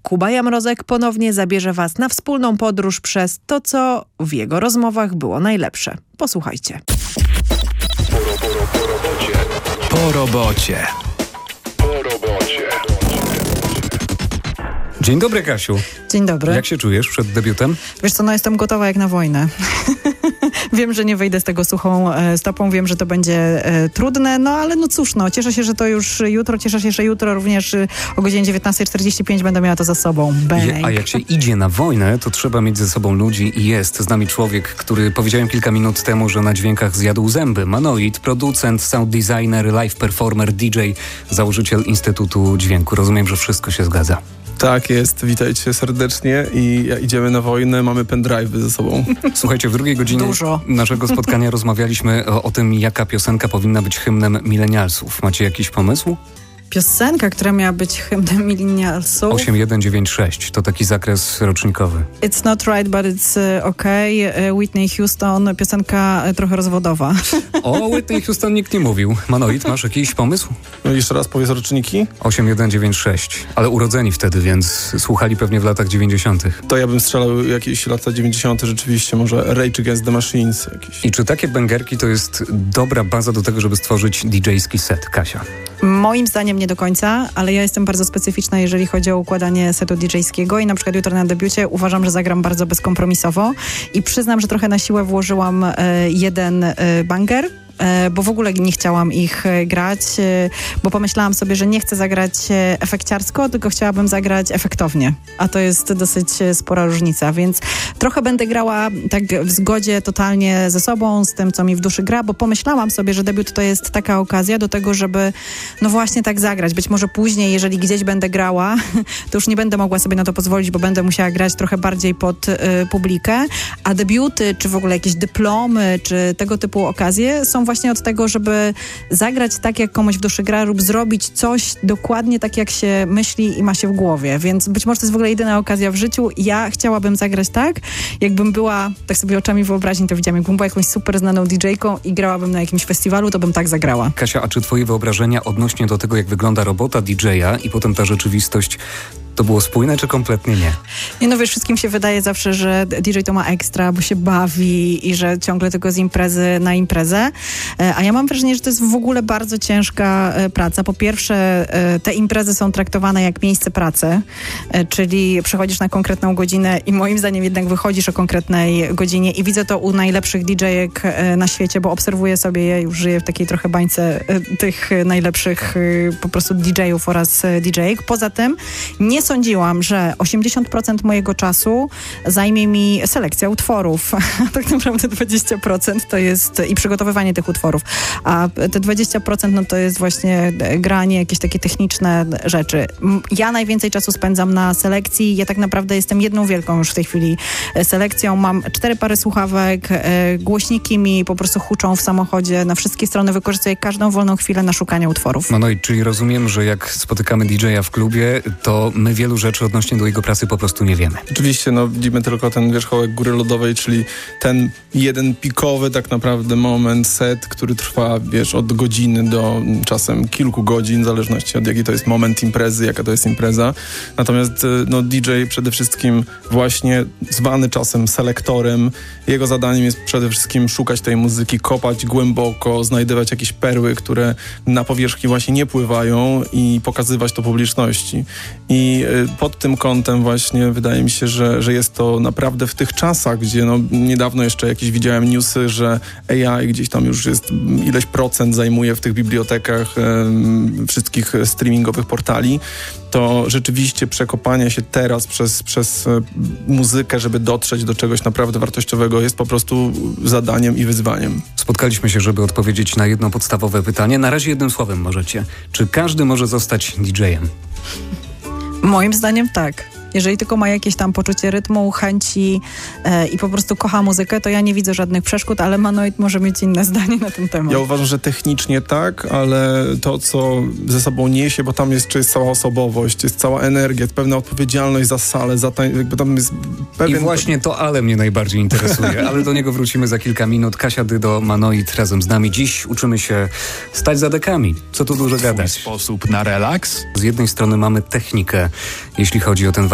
Kuba Jamrozek ponownie zabierze Was na wspólną podróż przez to, co w jego rozmowach było najlepsze. Posłuchajcie. Po robocie. Dzień dobry, Kasiu. Dzień dobry. Jak się czujesz przed debiutem? Wiesz co, jestem gotowa jak na wojnę. Wiem, że nie wyjdę z tego suchą stopą, wiem, że to będzie trudne, ale cóż, cieszę się, że to już jutro, cieszę się, że jutro również o godzinie 19:45 będę miała to za sobą. A jak się idzie na wojnę, to trzeba mieć ze sobą ludzi i jest z nami człowiek, który powiedziałem kilka minut temu, że na dźwiękach zjadł zęby. Manoid, producent, sound designer, live performer, DJ, założyciel Instytutu Dźwięku. Rozumiem, że wszystko się zgadza. Tak jest, witajcie serdecznie i idziemy na wojnę, mamy pendrive'y ze sobą. Słuchajcie, w drugiej godzinie naszego spotkania rozmawialiśmy o tym, jaka piosenka powinna być hymnem milenialsów. Macie jakiś pomysł? Piosenka, która miała być hymnem milenialsów. 8196, to taki zakres rocznikowy. It's not right, but it's okay. Whitney Houston, piosenka trochę rozwodowa. O Whitney Houston nikt nie mówił. Manoid, masz jakiś pomysł? Jeszcze raz powiedz roczniki. 8196, ale urodzeni wtedy, więc słuchali pewnie w latach 90. To ja bym strzelał jakieś lata 90. rzeczywiście, może Rage Against the Machines jakieś. I czy takie bęgerki to jest dobra baza do tego, żeby stworzyć DJ-ski set, Kasia? Moim zdaniem nie do końca, ale ja jestem bardzo specyficzna, jeżeli chodzi o układanie setu DJ-skiego i na przykład jutro na debiucie uważam, że zagram bardzo bezkompromisowo i przyznam, że trochę na siłę włożyłam jeden banger, bo w ogóle nie chciałam ich grać, bo pomyślałam sobie, że nie chcę zagrać efekciarsko, tylko chciałabym zagrać efektownie, a to jest dosyć spora różnica, więc trochę będę grała tak w zgodzie totalnie ze sobą, z tym, co mi w duszy gra, bo pomyślałam sobie, że debiut to jest taka okazja do tego, żeby właśnie tak zagrać. Być może później, jeżeli gdzieś będę grała, to już nie będę mogła sobie na to pozwolić, bo będę musiała grać trochę bardziej pod publikę, a debiuty, czy w ogóle jakieś dyplomy, czy tego typu okazje są właśnie od tego, żeby zagrać tak, jak komuś w duszy gra lub zrobić coś dokładnie tak, jak się myśli i ma się w głowie. Więc być może to jest w ogóle jedyna okazja w życiu. Ja chciałabym zagrać tak, jakbym była, tak sobie oczami wyobraźni to widziałam, jakbym była jakąś super znaną DJ-ką i grałabym na jakimś festiwalu, to bym tak zagrała. Kasia, a czy twoje wyobrażenia odnośnie do tego, jak wygląda robota DJ-a i potem ta rzeczywistość, to było spójne, czy kompletnie nie? Nie, wiesz, wszystkim się wydaje zawsze, że DJ to ma ekstra, bo się bawi i że ciągle tylko z imprezy na imprezę. A ja mam wrażenie, że to jest w ogóle bardzo ciężka praca. Po pierwsze, te imprezy są traktowane jak miejsce pracy, czyli przychodzisz na konkretną godzinę i moim zdaniem jednak wychodzisz o konkretnej godzinie i widzę to u najlepszych DJ-ek na świecie, bo obserwuję sobie je, już żyję w takiej trochę bańce tych najlepszych po prostu DJ-ów oraz DJ-ek. Poza tym nie sądziłam, że 80% mojego czasu zajmie mi selekcja utworów. Tak naprawdę 20% to jest i przygotowywanie tych utworów, a te 20% to jest właśnie granie, jakieś takie techniczne rzeczy. Ja najwięcej czasu spędzam na selekcji. Ja tak naprawdę jestem jedną wielką już w tej chwili selekcją. Mam 4 pary słuchawek, głośniki mi po prostu huczą w samochodzie na wszystkie strony. Wykorzystuję każdą wolną chwilę na szukanie utworów. No i czyli rozumiem, że jak spotykamy DJ-a w klubie, to my wielu rzeczy odnośnie do jego pracy po prostu nie wiemy. Oczywiście, widzimy tylko ten wierzchołek góry lodowej, czyli ten jeden pikowy tak naprawdę moment, set, który trwa, od godziny do czasem kilku godzin, w zależności od jaki to jest moment imprezy, jaka to jest impreza. Natomiast DJ przede wszystkim właśnie zwany czasem selektorem, jego zadaniem jest przede wszystkim szukać tej muzyki, kopać głęboko, znajdywać jakieś perły, które na powierzchni właśnie nie pływają i pokazywać to publiczności. I pod tym kątem właśnie wydaje mi się, że jest to naprawdę w tych czasach, gdzie niedawno jeszcze jakieś widziałem newsy, że AI gdzieś tam już jest ileś procent zajmuje w tych bibliotekach wszystkich streamingowych portali, to rzeczywiście przekopanie się teraz przez muzykę, żeby dotrzeć do czegoś naprawdę wartościowego, jest po prostu zadaniem i wyzwaniem. Spotkaliśmy się, żeby odpowiedzieć na jedno podstawowe pytanie. Na razie jednym słowem możecie. Czy każdy może zostać DJ-em? Moim zdaniem tak. Jeżeli tylko ma jakieś tam poczucie rytmu, chęci i po prostu kocha muzykę, to ja nie widzę żadnych przeszkód, ale Manoid może mieć inne zdanie na ten temat. Ja uważam, że technicznie tak, ale to, co ze sobą niesie, bo tam jest cała osobowość, jest cała energia, pewna odpowiedzialność za salę, jakby tam jest pewien... I właśnie to ale mnie najbardziej interesuje, ale do niego wrócimy za kilka minut. Kasia Dydo, Manoid razem z nami. Dziś uczymy się stać za dekami. Co tu dużo gadać. Sposób na relaks? Z jednej strony mamy technikę, jeśli chodzi o ten